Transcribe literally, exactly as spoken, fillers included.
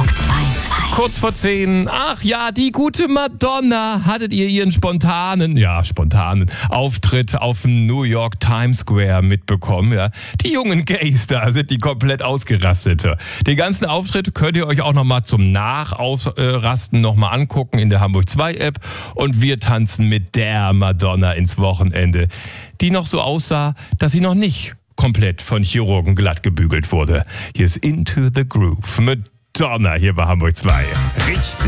Hamburg zwei. Kurz vor zehn. Ach ja, die gute Madonna. Hattet ihr ihren spontanen, ja, spontanen Auftritt auf dem New York Times Square mitbekommen? Ja? Die jungen Gays da sind die komplett ausgerastet. Den ganzen Auftritt könnt ihr euch auch nochmal zum Nachausrasten nochmal angucken in der Hamburg zwei App. Und wir tanzen mit der Madonna ins Wochenende, die noch so aussah, dass sie noch nicht komplett von Chirurgen glatt gebügelt wurde. Hier ist Into the Groove mit Madonna hier bei Hamburg zwei. Richtig.